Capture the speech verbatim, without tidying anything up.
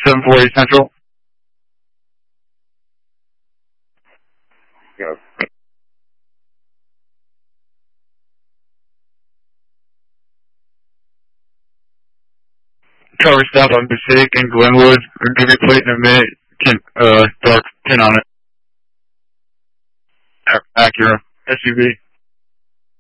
seven forty Central. Yeah. Cover stop on Passaic and Glenwood. I'll give you a plate in a minute. Tin, uh, dark tin on it. Acura S U V.